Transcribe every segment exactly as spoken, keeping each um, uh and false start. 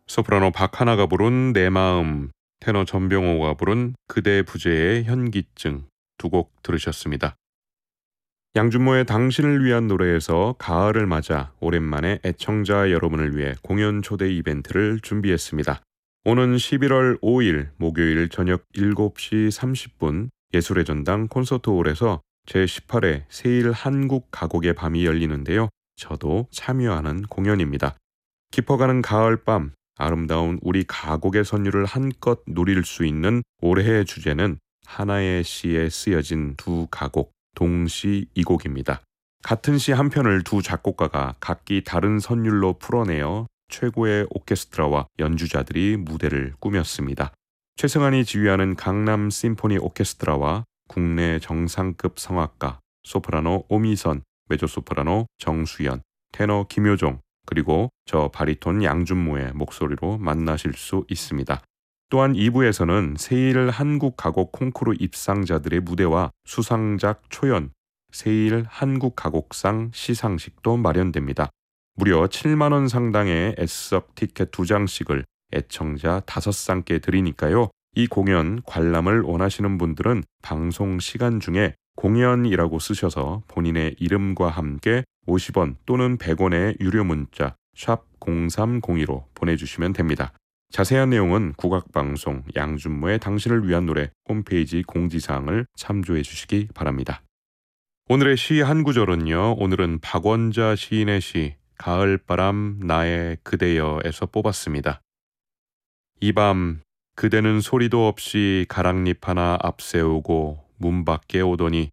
소프라노 박하나가 부른 내 마음, 테너 전병호가 부른 그대 부재의 현기증 두 곡 들으셨습니다. 양준모의 당신을 위한 노래에서 가을을 맞아 오랜만에 애청자 여러분을 위해 공연 초대 이벤트를 준비했습니다. 오는 십일월 오일 목요일 저녁 일곱 시 삼십 분 예술의 전당 콘서트홀에서 제십팔 회 세일 한국 가곡의 밤이 열리는데요. 저도 참여하는 공연입니다. 깊어가는 가을밤, 아름다운 우리 가곡의 선율을 한껏 누릴 수 있는 올해의 주제는 하나의 시에 쓰여진 두 가곡, 동시 이곡입니다. 같은 시 한 편을 두 작곡가가 각기 다른 선율로 풀어내어 최고의 오케스트라와 연주자들이 무대를 꾸몄습니다. 최승환이 지휘하는 강남 심포니 오케스트라와 국내 정상급 성악가, 소프라노 오미선, 메조소프라노 정수연, 테너 김효종, 그리고 저 바리톤 양준모의 목소리로 만나실 수 있습니다. 또한 이 부에서는 세일 한국 가곡 콩쿠르 입상자들의 무대와 수상작 초연, 세일 한국 가곡상 시상식도 마련됩니다. 무려 칠만 원 상당의 S석 티켓 두 장씩을 애청자 다섯 쌍께 드리니까요. 이 공연 관람을 원하시는 분들은 방송 시간 중에 공연이라고 쓰셔서 본인의 이름과 함께 오십 원 또는 백 원의 유료 문자 샵 공삼공이로 보내주시면 됩니다. 자세한 내용은 국악방송 양준모의 당신을 위한 노래 홈페이지 공지사항을 참조해 주시기 바랍니다. 오늘의 시 한 구절은요. 오늘은 박원자 시인의 시 가을바람 나의 그대여에서 뽑았습니다. 이 밤 그대는 소리도 없이 가랑잎 하나 앞세우고 문 밖에 오더니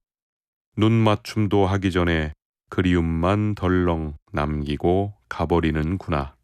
눈맞춤도 하기 전에 그리움만 덜렁 남기고 가버리는구나.